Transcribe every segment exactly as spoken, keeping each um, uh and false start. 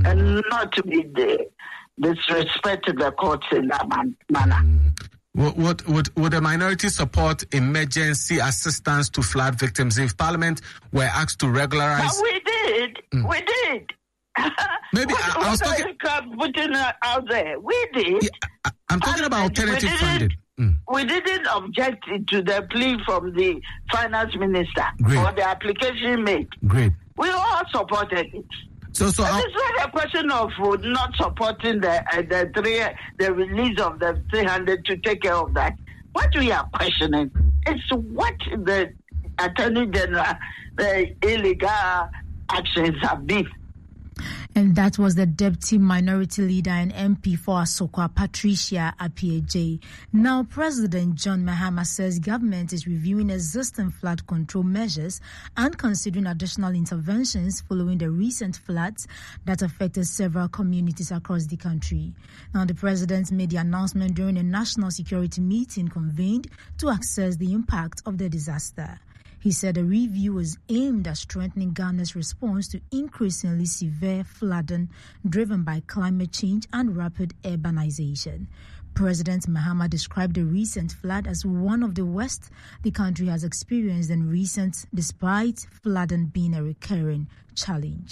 and not to be the disrespect to the courts in that man- manner. Would, would, would, would the minority support emergency assistance to flood victims if Parliament were asked to regularize? But we did. Mm. We did. Maybe what, I, I was talking. Putting out there, we did. Yeah, I, I'm talking about alternative funding. Mm. We didn't object to the plea from the finance minister Great. or the application made. Great. We all supported it. So, so it's not a question of not supporting the uh, the three the release of the three hundred to take care of that. What we are questioning is what the Attorney General the illegal actions have been. And that was the Deputy Minority Leader and M P for Asokwa, Patricia Appiah-Jay. Now, President John Mahama says government is reviewing existing flood control measures and considering additional interventions following the recent floods that affected several communities across the country. Now, the president made the announcement during a national security meeting convened to assess the impact of the disaster. He said the review was aimed at strengthening Ghana's response to increasingly severe flooding driven by climate change and rapid urbanization. President Mahama described the recent flood as one of the worst the country has experienced in recent, despite flooding being a recurring challenge.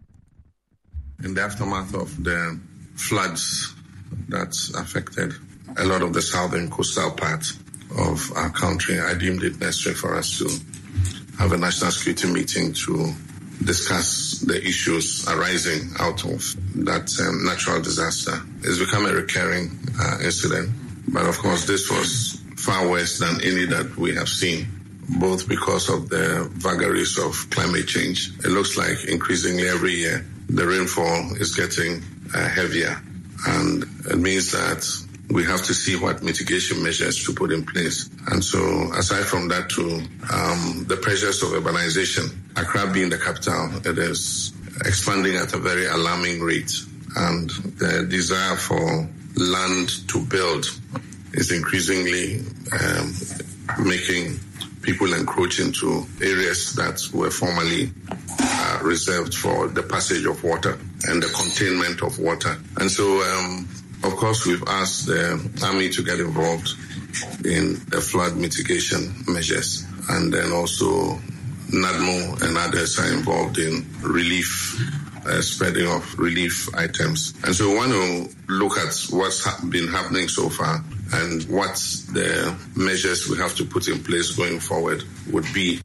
In the aftermath of the floods that affected a lot of the southern coastal part of our country, I deemed it necessary for us to have a national security meeting to discuss the issues arising out of that um, natural disaster. It's become a recurring uh, incident, but of course this was far worse than any that we have seen, both because of the vagaries of climate change. It looks like increasingly every year the rainfall is getting uh, heavier, and it means that we have to see what mitigation measures to put in place. And so aside from that too, um, the pressures of urbanization, Accra being the capital, it is expanding at a very alarming rate. And the desire for land to build is increasingly um, making people encroach into areas that were formerly uh, reserved for the passage of water and the containment of water. And so, um, of course, we've asked the Army to get involved in the flood mitigation measures, and then also NADMO and others are involved in relief, uh, spreading of relief items. And so we want to look at what's ha- been happening so far and what the measures we have to put in place going forward would be.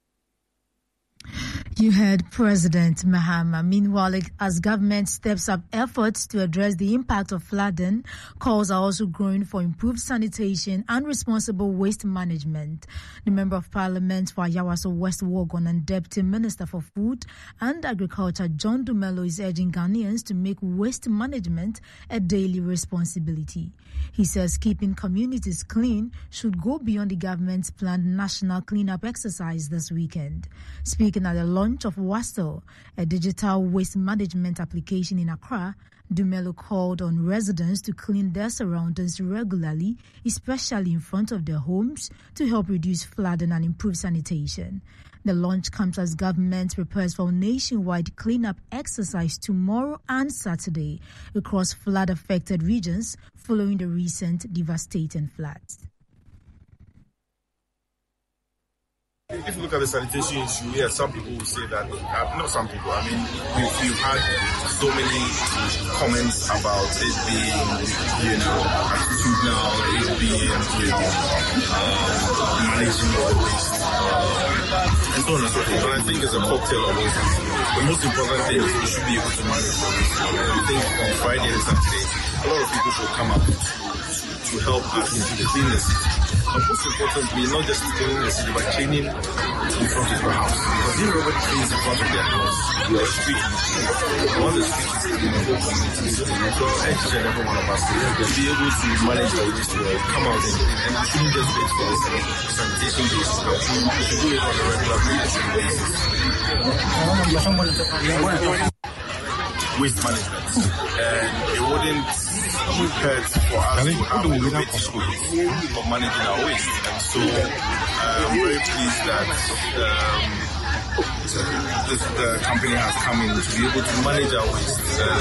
You heard President Mahama. Meanwhile, as government steps up efforts to address the impact of flooding, calls are also growing for improved sanitation and responsible waste management. The Member of Parliament for Ayawaso West Wuogon and Deputy Minister for Food and Agriculture, John Dumelo, is urging Ghanaians to make waste management a daily responsibility. He says keeping communities clean should go beyond the government's planned national cleanup exercise this weekend. Speaking at the launch of WASTO, a digital waste management application in Accra, Dumelo called on residents to clean their surroundings regularly, especially in front of their homes, to help reduce flooding and improve sanitation. The launch comes as government prepares for a nationwide cleanup exercise tomorrow and Saturday across flood-affected regions following the recent devastating floods. If you look at the sanitation issue, yeah, some people will say that, uh, not some people, I mean, we've, we've had so many comments about it being, you know, attitudinal, it being, you know, um, managing the waste, uh, and so on and so forth. But I think it's a cocktail of those things. The most important thing is we should be able to manage the waste. I think on Friday and Saturday, a lot of people should come out to, to help us to clean the city. But most importantly, not just cleaning the city, but cleaning in front of your house. Because if nobody cleans in front of their house, your street will clean. Once the street is clean, the whole community is clean. So I urge every one of us to be able to manage the waste well, come out and clean. And we shouldn't just wait for the sanitation basis, but we should do it on a regular basis. Waste management. And it wouldn't hurt for us to have a little bit of managing our waste. And so I'm very pleased that um, this, the company has come in to be able to manage our waste. Uh,